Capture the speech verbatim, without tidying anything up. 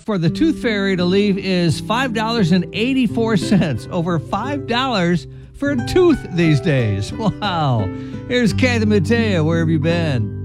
for the Tooth Fairy to leave is five dollars and eighty-four cents. Over five dollars for a tooth these days. Wow. Here's Kathy Mattea. Where have you been?